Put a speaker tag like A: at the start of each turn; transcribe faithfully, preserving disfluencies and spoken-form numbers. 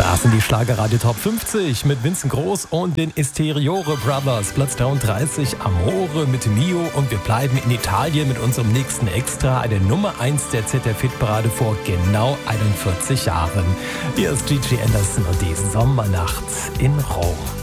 A: Das sind die Schlagerradio Top fünfzig mit Vincent Groß und den Esteriore Brothers. Platz dreiunddreißig, Amore mit Mio. Und wir bleiben in Italien mit unserem nächsten Extra. Eine Nummer eins der Z D F-Hitparade vor genau einundvierzig Jahren. Hier ist Gigi Anderson und die Sommernacht in Rom.